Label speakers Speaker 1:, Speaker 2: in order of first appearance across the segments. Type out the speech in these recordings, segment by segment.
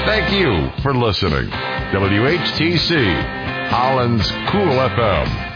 Speaker 1: Thank you for listening. WHTC, Holland's Cool FM.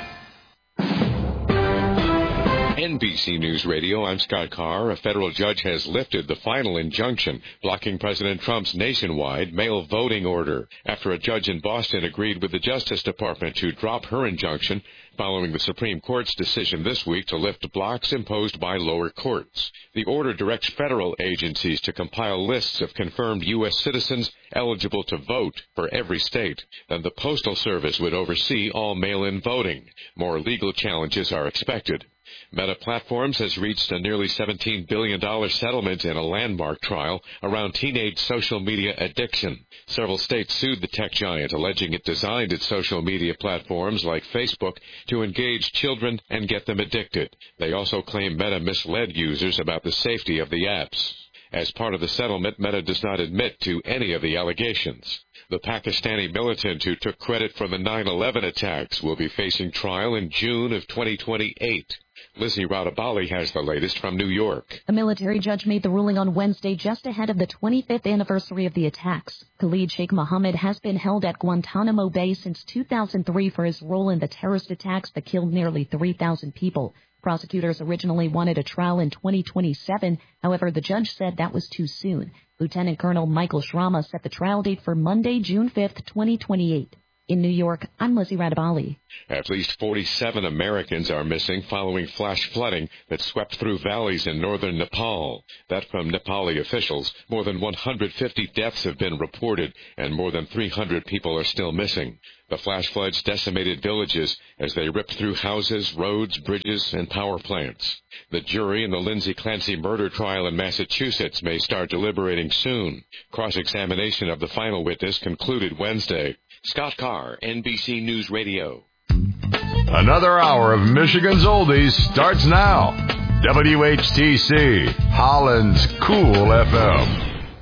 Speaker 2: NBC News Radio, I'm Scott Carr. A federal judge has lifted the final injunction blocking President Trump's nationwide mail voting order after a judge in Boston agreed with the Justice Department to drop her injunction following the Supreme Court's decision this week to lift blocks imposed by lower courts. The order directs federal agencies to compile lists of confirmed U.S. citizens eligible to vote for every state. Then the Postal Service would oversee all mail-in voting. More legal challenges are expected. Meta Platforms has reached a nearly $17 billion settlement in a landmark trial around teenage social media addiction. Several states sued the tech giant, alleging it designed its social media platforms like Facebook to engage children and get them addicted. They also claim Meta misled users about the safety of the apps. As part of the settlement, Meta does not admit to any of the allegations. The Pakistani militant who took credit for the 9/11 attacks will be facing trial in June of 2028. Lizzie Radabali has the latest from New York.
Speaker 3: A military judge made the ruling on Wednesday just ahead of the 25th anniversary of the attacks. Khalid Sheikh Mohammed has been held at Guantanamo Bay since 2003 for his role in the terrorist attacks that killed nearly 3,000 people. Prosecutors originally wanted a trial in 2027. However, the judge said that was too soon. Lieutenant Colonel Michael Shrama set the trial date for Monday, June 5th, 2028. In New York, I'm Lizzie Radabali.
Speaker 2: At least 47 Americans are missing following flash flooding that swept through valleys in northern Nepal. That from Nepali officials. More than 150 deaths have been reported, and more than 300 people are still missing. The flash floods decimated villages as they ripped through houses, roads, bridges, and power plants. The jury in the Lindsay Clancy murder trial in Massachusetts may start deliberating soon. Cross-examination of the final witness concluded Wednesday. Scott Carr, NBC News Radio.
Speaker 1: Another hour of Michigan's Oldies starts now. WHTC, Holland's Cool FM.